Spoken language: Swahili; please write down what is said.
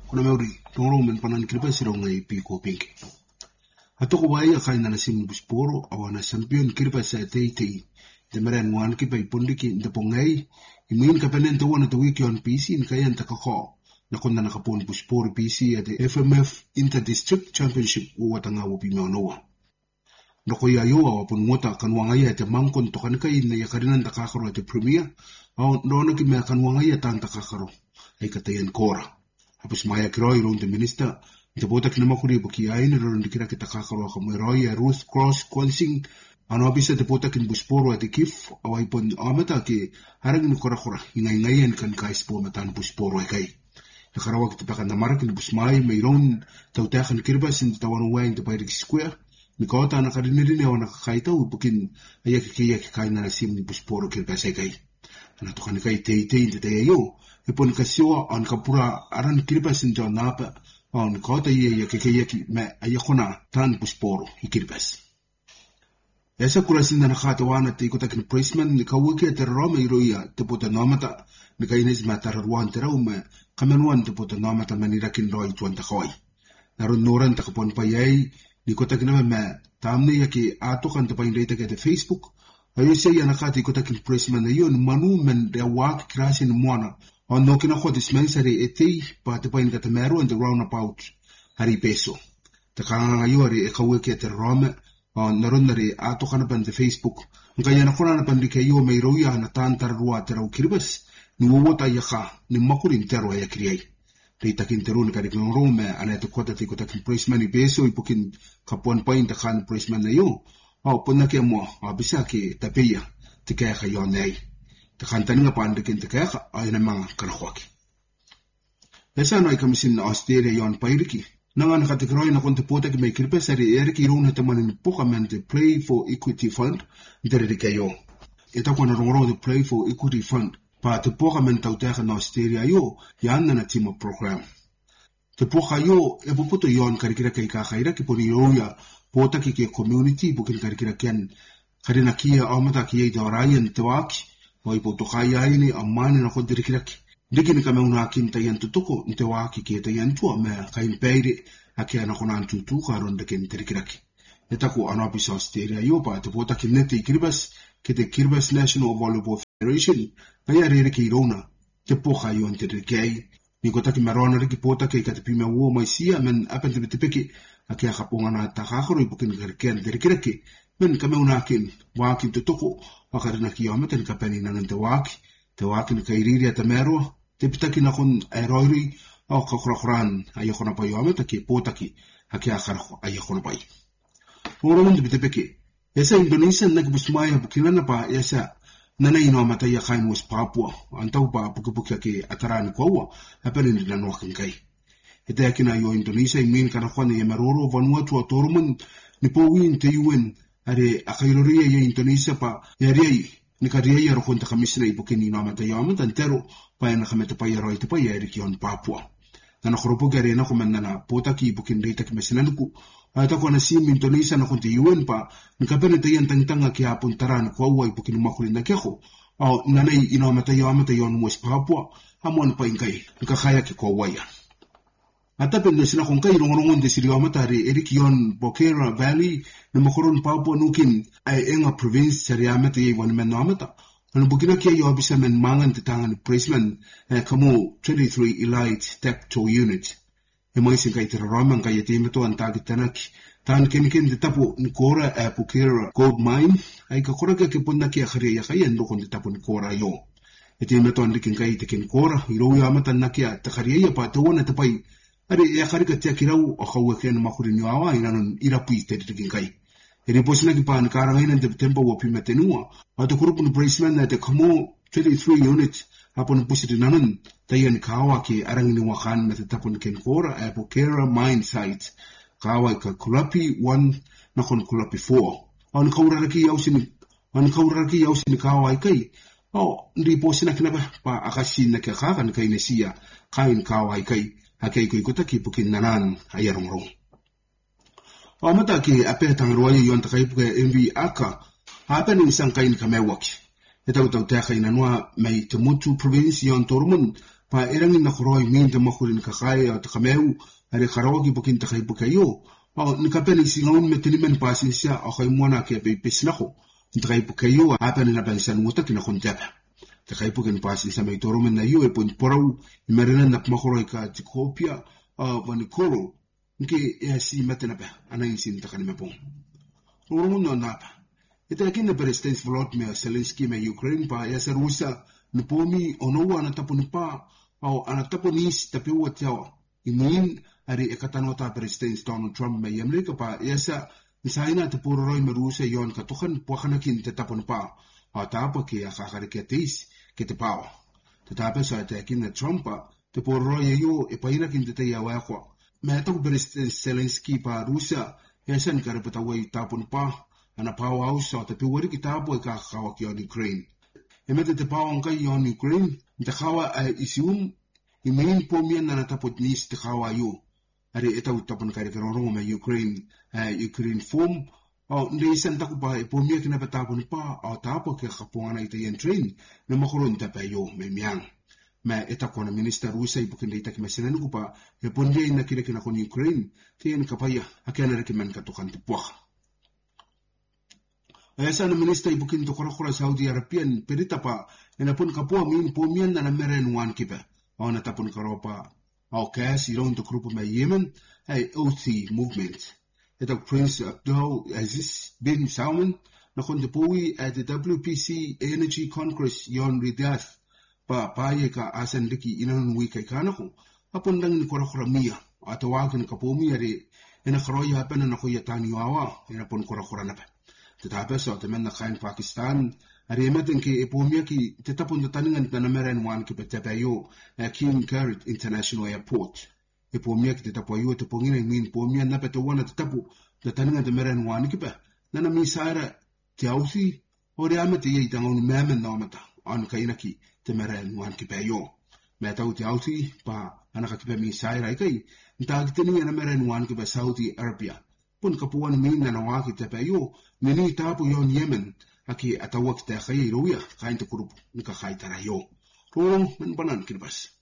kuna meuri tongro men panan kirpa siro ngai piko pink atoko wai ka ina sim busporo awana champion kirpa sa tei de meren wan ki pai pondiki de pongai imin ka penen to wana to wiki on PC in kayan takako na kunda nakapon busporo PC at the FMF Inter-District Championship watanga wopi meonoa noko ya yo wapon ngota kanwangai at mangkon to kankai na yakarinan takakaro at the premier au ndono ki me kanwangai at takakaro ay katayan kora hapus maya kiroi ron the minister ita bota kinamakuri buki ay ron dikira kitakakaro kameroi ya Ruth Cross Qualsing ano abisa te pota kin busporo at kif away pon amata ki harang ni kora ingay kan kais po matan busporo ay kay nakarawa kita pakan namara kin busmay mayroon tautakan kirba sin tawan uwain te pairik square ni kota nakarinig awa nakakaita upukin ayak kay na sim ni busporo kirba say kay anatukan kay tei te tayo ipon kasyo an kapura aran kirba sin jan napa on kota ayak me ayakona tan busporo ikirbas esa kurasin na nakatawana te ikotakin praisman ni kawiki at roma iroya te pota namata ni kainis matararwan te raume kamenwan te pota namata manirakin roi tuan takawai. Naron noran takapon payay ni kotakin na me tamne yaki atokan te pain rita kete Facebook ayosya ya nakati ikotakin praisman na yun manu men rewak krasin mwana on no kinako dispensary etei pa te pain kata meron the roundabout hari peso. Takanga ayori e kawiki at roma naron nari ato ka na pan sa Facebook. Ang kaya na kuna na pan di kayo may roya na tantarwa teraw kiribas, niwawot ay ka, ni makurin tero ay kriyay. Ritakin tero na karik ng Rome, anato ko tati ko takin praisman ni Beso, ipukin kapuan pa yung takan praisman na yun. Po na kaya mo, abisa ki tapiya, ti kaya kayo na ay. Takantan nga paandikin ti kaya ka, ay na mga karakwaki. Esa no ay kamisin na Australia yon pairiki. Nangan kategory na konteputa ki may kirpes ari Eric iruna tamanin pokamen the Play for Equity Fund dari kayo. Ito ko na rongro the Play for Equity Fund pa te pokamen tauteka na Australia yo yan na team program. Te poka yo e puputo yon karikira kay kakaira ki poni yoya pota ki ke community bukin karikira ken karina kia amata ki ida Ryan tewaki o iputo kaya ini amani na kondirikira ki Dikin kami unakin tayan tutuko, nte waki kia tayan tua me kain peire haki ana konan tutu karon dakin terikiraki. Etaku anapis Australia yopa te pota kinete kiribas kete Kiribati National Volleyball Federation kaya rere ki irona te poka yon terikei. Niko taki marona riki pota kei kate pime uo maisia men apan te betepeki haki akapunga na takakaro ipukin karikian terikiraki men kami unakin wakin tutuko wakarina ki yamaten kapeni nanan te waki ni kairiri at mero te pitaki na kun aeroiri o kakurakuran ayakona pa yoame taki potaki haki akarako ayakona pa. Ngorong te bitepeke esa Indonesia nagbusmaya bukilana pa esa nanay no mataya kain was Papua antaw pa pukipuki ki ataran ko hapenin na nokin kai. Ite yakina yo Indonesia imin kana kwa ni maroro Vanuatu atorman ni powin te UN are akairori ya Indonesia pa yari ni kariya ro konta kamisina ibukin ni namata yaman tantero pa na kameta pa yaro ite pa yari ki on Papua na khoropo gari na kumanna na pota ki ibukin rita kamisina ku ata ko na sim Indonesia na konti UN pa ni kapene tayan tangtanga ki apun taran ko wa ibukin makulin na keko au nanay inamata yaman ta yon West Papua amon pa ingkai ka khaya ki ko waya ata pende sina kung kay rongongon de siriwa matari Erikion Bokera Valley na makoron Papua nukin ay enga province sariyamata yay wan men namata. Ano bukina kaya yo abisa men mangan titangan praisman kamo 23 Elite Step 2 Unit. E mga ising kay tiraramang kaya timato ang tagit tanak. Tan kinikin ditapo ni Kora Bokera Gold Mine ay kakura kakipon na kaya kariya kayan dokon ditapo ni Kora yo. E timato ang dikin kay tikin Kora iro yamatan na kaya takariya pa tawon na tapay Ari ya karika tia kirau o kawaken makurin yo awa inanon irapi te dikin kai. Eri posina ki pan karang ina de tempo wo pimetenua. Ato kurupun praisman na te kamo 23 unit hapon pusiti nanon tayan kawa ki arang ni wakan na te tapon ken Kora Bokera mine site. Kawa ka Kulapi 1 na kon Kulapi 4. An kauraraki yausin kawa kai. Ndi posina kinaba pa akasin na kakakan kay nesiya kain kawa kai. Hake ko taki pukin nanan ayarong. Amata ki apetang roye yon takay puke MV aka hapen isang kain kamewak. Ito takay nanwa may tumutu province yon tormun pa erang na koroi min te makulin ka kaya o te kameu are karaoki bukin te kai bukayo o ni kapeni singaun me tilimen pasisia o kai mona ke pe pesnako te kai bukayo apa ni na bansan muta kina kontapa te kai bukin pasisia me toro men na yo e pun porau i marina na makoroi ka tikopia wani koro nke e si matena pa ana insin ta kanime pong no napa ita kina President Volodymyr Zelensky me Ukraine pa ya Rusia ni pomi ono ana tapuni pa au ana tapunis tapi watiawa imin ari ekatanota President Donald Trump me Amerika pa yasa misaina te puroroi me Rusia yon katukan puakanakin te tapuni pa au tapa ke akakariketis ke te pawa te tapa sa te kina Trump pa te puroroi yo e painakin te ya wakwa me tapu President Zelensky pa Rusia yasa ni karepatawai tapuni pa ana pawa au sa te piwari ki tapu e kakawaki on Ukraine e mete te pawa ngai on Ukraine te kawa ai isium i main pomia na tapot nis te kawa yo ari eta utapan kare karoro me Ukraine form o ndeisen taku pa e pomia kina patapon pa o tapo ke kapongana ita yen train na makoron ta pa yo me miang me eta kona minister Rusia ipukin ita ki mesenen ku pa e pondia ina kire kina kon Ukraine te en kapaya akena rekimen katukan te puak esa na minister ipukin to kora Saudi Arabian perita pa ena pun kapua min pomian na meren wan kipa ona tapun karopa au kas iron to grupo me Yemen ai OT movement eta Prince Abdul Aziz bin Salman na kon depowi at the WPC Energy Congress yon Riyadh pa ye ka asan liki inan wi kai kanako apun dang ni kora mia atawakin kapomi ari ena khroya hapena na khoya tani wawa ena pun kora na pa tetapi so temen na kain Pakistan ari ematen ke epomia ki tetapon taningan na meren wan ki petapayo King Khalid International Airport epomia ki tetapoyo te pongina min pomia na petawana tetapu taningan na meren wan ki pa na misara te ausi ore amete ye tangon memen na mata an kaina ki te meren wan ki payo meta uti ausi pa anaka ki pa misara kai ntag teni na meren wan ki pa Saudi Arabia pun kapuan min na waki te payo nini tapu yon Yemen aki atawak te khayi ruya kain te kurup nika khai tarayo. Rong men banan kirbas.